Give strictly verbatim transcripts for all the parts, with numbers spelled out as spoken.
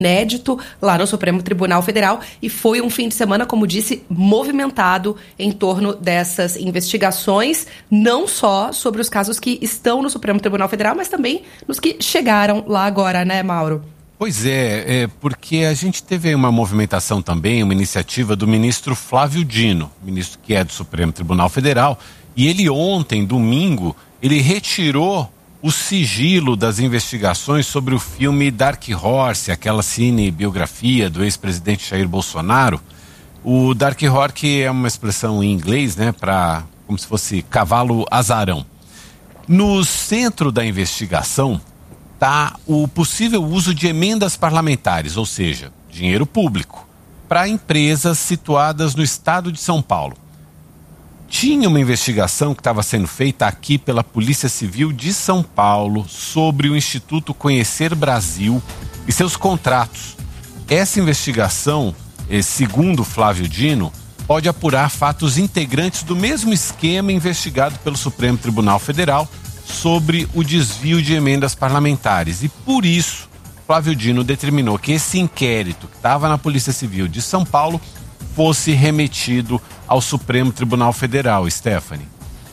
inédito lá no Supremo Tribunal Federal e foi um fim de semana, como disse, movimentado em torno dessas investigações, não só sobre os casos que estão no Supremo Tribunal Federal, mas também nos que chegaram lá agora, né, Mauro? Pois é, é porque a gente teve uma movimentação também, uma iniciativa do ministro Flávio Dino, ministro que é do Supremo Tribunal Federal, e ele ontem, domingo, ele retirou o sigilo das investigações sobre o filme Dark Horse, aquela cinebiografia do ex-presidente Jair Bolsonaro. O Dark Horse é uma expressão em inglês, né, para como se fosse cavalo azarão. No centro da investigação está o possível uso de emendas parlamentares, ou seja, dinheiro público, para empresas situadas no estado de São Paulo. Tinha uma investigação que estava sendo feita aqui pela Polícia Civil de São Paulo sobre o Instituto Conhecer Brasil e seus contratos. Essa investigação, segundo Flávio Dino, pode apurar fatos integrantes do mesmo esquema investigado pelo Supremo Tribunal Federal sobre o desvio de emendas parlamentares. E por isso, Flávio Dino determinou que esse inquérito que estava na Polícia Civil de São Paulo fosse remetido ao Supremo Tribunal Federal. Stephanie.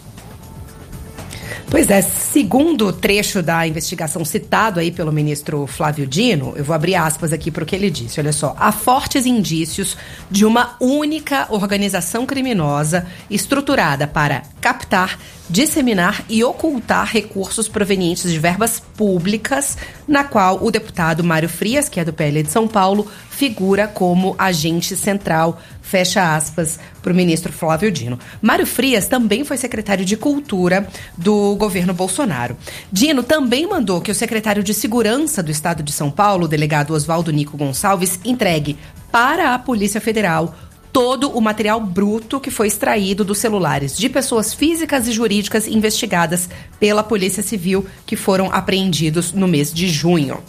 Pois é, segundo o trecho da investigação citado aí pelo ministro Flávio Dino, eu vou abrir aspas aqui para o que ele disse, olha só, há fortes indícios de uma única organização criminosa estruturada para captar, disseminar e ocultar recursos provenientes de verbas públicas, na qual o deputado Mário Frias, que é do P L de São Paulo, figura como agente central, fecha aspas, para o ministro Flávio Dino. Mário Frias também foi secretário de Cultura do governo Bolsonaro. Dino também mandou que o secretário de Segurança do Estado de São Paulo, o delegado Oswaldo Nico Gonçalves, entregue para a Polícia Federal todo o material bruto que foi extraído dos celulares de pessoas físicas e jurídicas investigadas pela Polícia Civil, que foram apreendidos no mês de junho.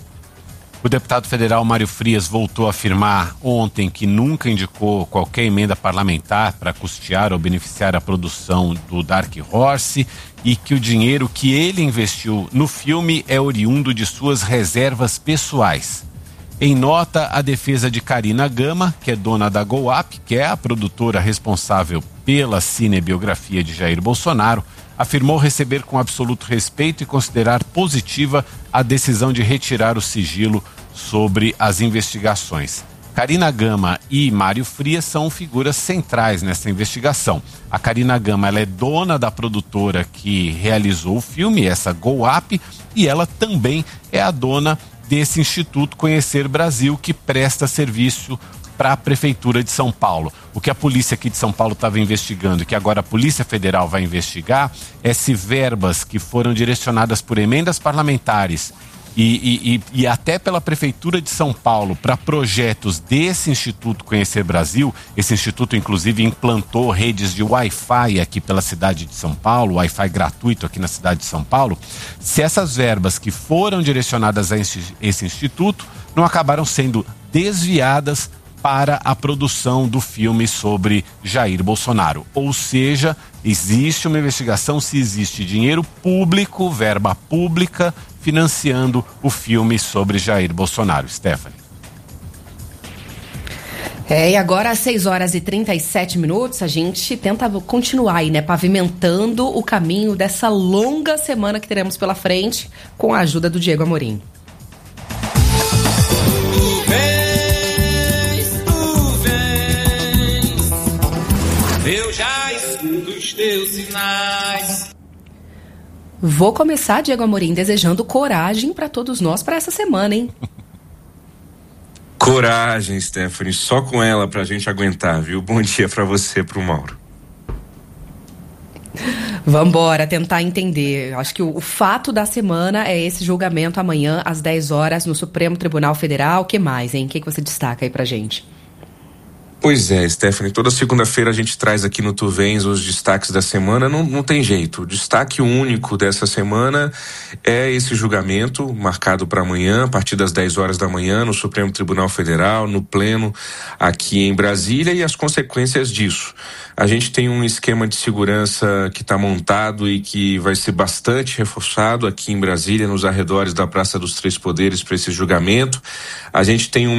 O deputado federal Mário Frias voltou a afirmar ontem que nunca indicou qualquer emenda parlamentar para custear ou beneficiar a produção do Dark Horse e que o dinheiro que ele investiu no filme é oriundo de suas reservas pessoais. Em nota, a defesa de Karina Gama, que é dona da GoUp, que é a produtora responsável pela cinebiografia de Jair Bolsonaro, afirmou receber com absoluto respeito e considerar positiva a decisão de retirar o sigilo sobre as investigações. Karina Gama e Mário Frias são figuras centrais nessa investigação. A Karina Gama, ela é dona da produtora que realizou o filme, essa GoUp, e ela também é a dona desse Instituto Conhecer Brasil, que presta serviço para a Prefeitura de São Paulo. O que a polícia aqui de São Paulo estava investigando, e que agora a Polícia Federal vai investigar, é se verbas que foram direcionadas por emendas parlamentares e, e, e até pela Prefeitura de São Paulo para projetos desse Instituto Conhecer Brasil. Esse instituto, inclusive, implantou redes de Wi-Fi aqui pela cidade de São Paulo, Wi-Fi gratuito aqui na cidade de São Paulo. Se essas verbas que foram direcionadas a esse, esse instituto não acabaram sendo desviadas para a produção do filme sobre Jair Bolsonaro. Ou seja, existe uma investigação se existe dinheiro público, verba pública, financiando o filme sobre Jair Bolsonaro. Stephanie. É, e agora às seis horas e trinta e sete minutos, a gente tenta continuar aí, né, pavimentando o caminho dessa longa semana que teremos pela frente com a ajuda do Diego Amorim. Eu já escuto os teus sinais. Vou começar, Diego Amorim, desejando coragem para todos nós para essa semana, hein? Coragem, Stephanie, só com ela pra gente aguentar, viu? Bom dia pra você, pro Mauro. Vambora, tentar entender. Acho que o, o fato da semana é esse julgamento amanhã às dez horas no Supremo Tribunal Federal. O que mais, hein? O que, que você destaca aí pra gente? Pois é, Stephanie, toda segunda-feira a gente traz aqui no Tu Vens os destaques da semana, não, não tem jeito. O destaque único dessa semana é esse julgamento marcado para amanhã, a partir das dez horas da manhã, no Supremo Tribunal Federal, no Pleno aqui em Brasília, e as consequências disso. A gente tem um esquema de segurança que está montado e que vai ser bastante reforçado aqui em Brasília, nos arredores da Praça dos Três Poderes, para esse julgamento. A gente tem um